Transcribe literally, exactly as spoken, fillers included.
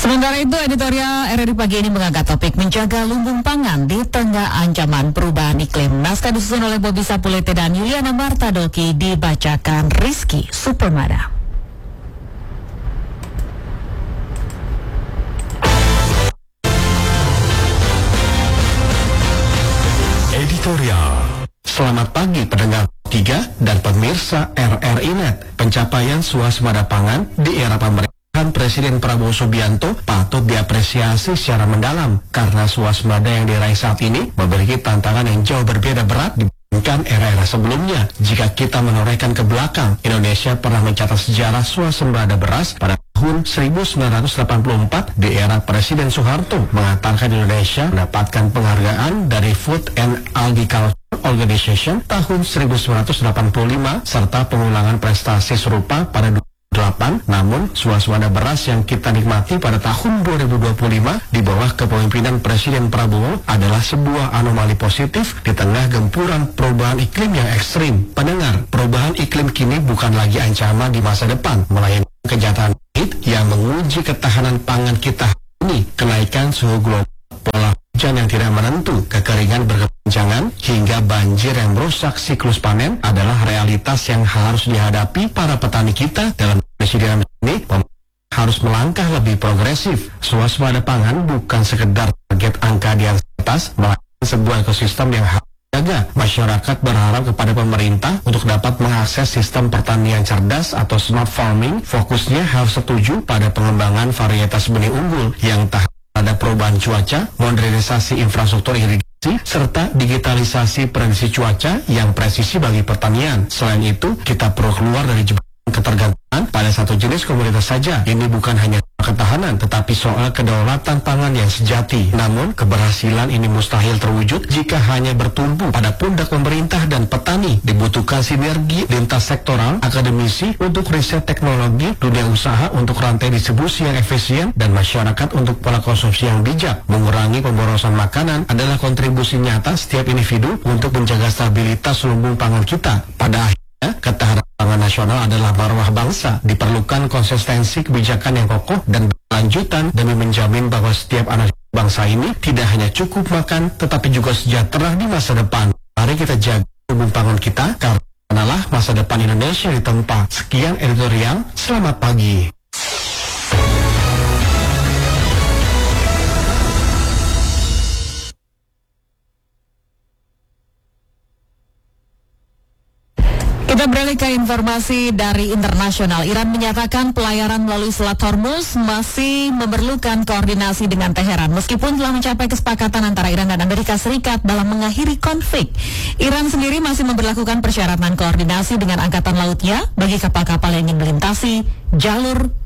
Sementara itu, editorial R R I Pagi ini mengangkat topik menjaga lumbung pangan di tengah ancaman perubahan iklim. Naskah disusun oleh Bobi Sapulete dan Yuliana Martadoki, dibacakan Rizky Supermada. Editorial. Selamat pagi pendengar tiga dan pemirsa R R I Net. Pencapaian swasembada pangan di era pemerintahan Presiden Prabowo Subianto patut diapresiasi secara mendalam karena swasembada yang diraih saat ini memiliki tantangan yang jauh berbeda berat dibandingkan era-era sebelumnya. Jika kita menorehkan ke belakang, Indonesia pernah mencatat sejarah swasembada beras pada tahun seribu sembilan ratus delapan puluh empat di era Presiden Soeharto, mengatakan Indonesia mendapatkan penghargaan dari Food and Agriculture Organization tahun seribu sembilan ratus delapan puluh lima serta pengulangan prestasi serupa pada dua ribu delapan. Namun swasembada beras yang kita nikmati pada tahun dua ribu dua puluh lima di bawah kepemimpinan Presiden Prabowo adalah sebuah anomali positif di tengah gempuran perubahan iklim yang ekstrim. Pendengar, perubahan iklim kini bukan lagi ancaman di masa depan, melainkan kenyataan yang menguji ketahanan pangan kita ini. Kenaikan suhu global, pola hujan yang tidak menentu, kekeringan berkepanjangan, hingga banjir yang merusak siklus panen adalah realitas yang harus dihadapi para petani kita. Dalam kondisi dinamis ini, harus melangkah lebih progresif. Swasembada pangan bukan sekedar target angka di atas, melainkan sebuah ekosistem yang harus dijaga. Masyarakat berharap kepada pemerintah untuk dapat mengakses sistem pertanian cerdas atau smart farming. Fokusnya harus setuju pada pengembangan varietas benih unggul yang tahan pada perubahan cuaca, modernisasi infrastruktur irigasi, serta digitalisasi prediksi cuaca yang presisi bagi pertanian. Selain itu, kita perlu keluar dari jebakan ketergantungan pada satu jenis komoditas saja. Ini bukan hanya ketahanan, tetapi soal kedaulatan pangan yang sejati. Namun, keberhasilan ini mustahil terwujud jika hanya bertumpu pada pundak pemerintah dan petani. Dibutuhkan sinergi lintas sektoral, akademisi untuk riset teknologi, dunia usaha untuk rantai distribusi yang efisien, dan masyarakat untuk pola konsumsi yang bijak. Mengurangi pemborosan makanan adalah kontribusi nyata setiap individu untuk menjaga stabilitas lumbung pangan kita. Pada akhirnya, ketahanan pangan nasional adalah marwah bangsa. Diperlukan konsistensi kebijakan yang kokoh dan berkelanjutan demi menjamin bahwa setiap anak bangsa ini tidak hanya cukup makan, tetapi juga sejahtera di masa depan. Mari kita jaga lumbung pangan kita, karena masa depan Indonesia di tempat. Sekian editorial, selamat pagi. Kita beralih ke informasi dari internasional. Iran menyatakan pelayaran melalui Selat Hormuz masih memerlukan koordinasi dengan Teheran meskipun telah mencapai kesepakatan antara Iran dan Amerika Serikat dalam mengakhiri konflik. Iran sendiri masih memberlakukan persyaratan koordinasi dengan angkatan lautnya bagi kapal-kapal yang ingin melintasi jalur